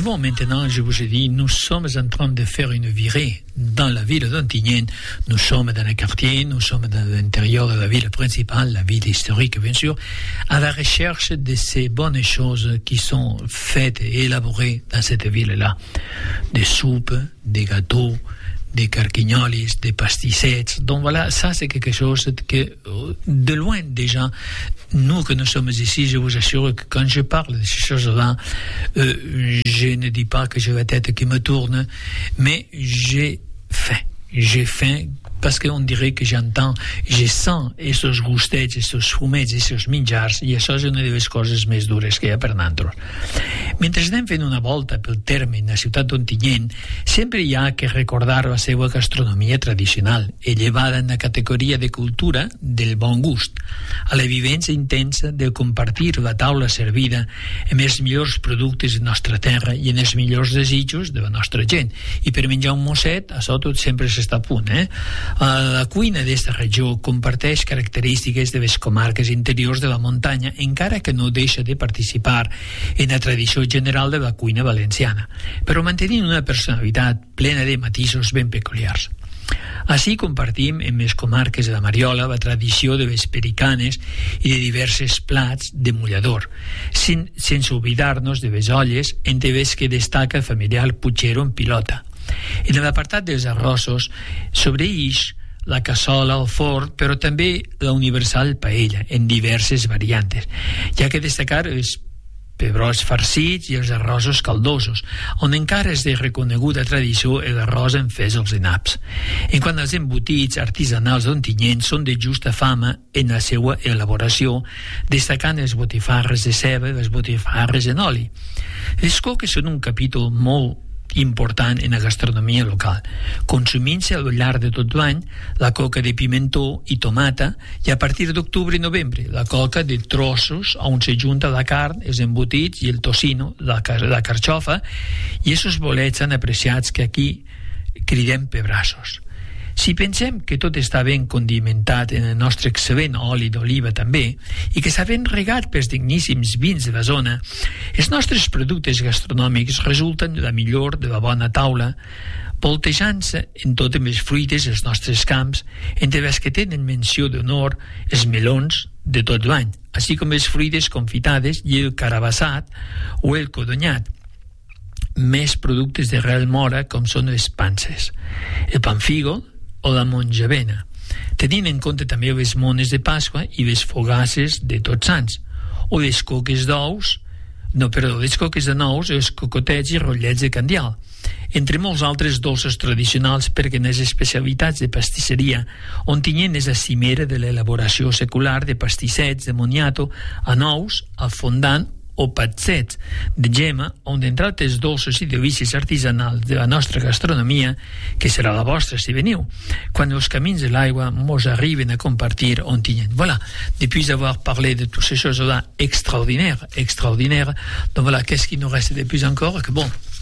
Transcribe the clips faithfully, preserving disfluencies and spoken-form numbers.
bon, maintenant, je vous ai dit, nous sommes en train de faire une virée dans la ville d'Ontinyent. Nous sommes dans le quartier, nous sommes dans l'intérieur de la ville principale, la ville historique, bien sûr, à la recherche de ces bonnes choses qui sont faites et élaborées dans cette ville-là. Des soupes, des gâteaux, des carquignolis, des pastissets. Donc voilà, ça c'est quelque chose que, de loin déjà, nous que nous sommes ici, je vous assure que quand je parle de ces choses-là, euh, je ne dis pas que j'ai la tête qui me tourne, mais j'ai faim. J'ai faim parce qu'on dirait que j'entends, je sens aquests gustets, aquests fumets, aquests menjars, i això és una de les coses més dures que hi ha per nosaltres. Mentre anem fent una volta pel terme en la ciutat d'Ontinyent, sempre hi ha que recordar la seva gastronomia tradicional, elevada en la categoria de cultura del bon gust, a la vivència intensa de compartir la taula servida amb els millors productes de la nostra terra i en els millors desitjos de la nostra gent. I per menjar un mosset, això tot sempre s'està a punt, eh? La cuina d'esta regió comparteix característiques de les comarques interiors de la muntanya, encara que no deixa de participar en la tradició general de la cuina valenciana, però mantenint una personalitat plena de matisos ben peculiars. Així compartim en les comarques de la Mariola la tradició de les pericanes i de diversos plats de mullador, sen, sense oblidar-nos de les olles, entre les que destaca el familiar Puigero en pilota. En l'apartat dels arrossos sobreïx la cassola al forn, però també la universal paella, en diverses variantes, ja que destacar els pebrots farcits i els arrossos caldosos, on encara és de reconeguda tradició l'arròs en fesols i naps. En quant als embotits artesanals d'Ontinyent, són de justa fama en la seva elaboració, destacant els botifarres de ceba i les botifarres en oli. Les coques són un capítol molt important en la gastronomia local, consumint-se al llarg de tot l'any la coca de pimentó i tomata, i a partir d'octubre i novembre la coca de trossos on se junta la carn, els embotits i el tocino, la, car la carxofa i esos bolets tan apreciats que aquí cridem pebrassos. Si pensem que tot està ben condimentat en el nostre excel·lent oli d'oliva també, i que s'ha ben regat pels digníssims vins de la zona, els nostres productes gastronòmics resulten la millor de la bona taula, voltejant-se en totes les fruites dels nostres camps, entre les que tenen menció d'honor els melons de tot l'any, així com les fruites confitades i el carabassat o el codonyat, més productes de real mora com són les panses, el panfígol o la monjavena, tenint en compte també les mones de Pasqua i les fogasses de Tots Sants, o les coques d'ous, no, perdó, les coques de nous, els cocotets i rotllets de candial, entre molts altres dolços tradicionals, perquè en les especialitats de pastisseria Ontinyent és la cimera de l'elaboració secular de pastissets de moniato a nous, a fondant o patzets de gema, on entre altres dolços i delícies artesanals de la nostra gastronomia, que serà la vostra si veniu, quan els camins de l'aigua mos arriben a compartir Ontinyent. Voilà, depuis avoir parlé de toutes ces choses-là extraordinaires, extraordinaires, donc voilà, qu'est-ce qui nous reste de plus encore que bon,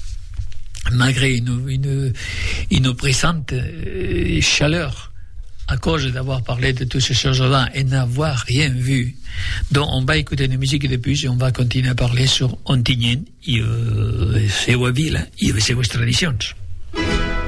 malgré une, une, une oppressante euh, chaleur, à cause d'avoir parlé de toutes ces choses-là et n'avoir rien vu. Donc on va écouter une musique de plus et on va continuer à parler sur Ontinyent i euh, les seues villes i les seues tradicions.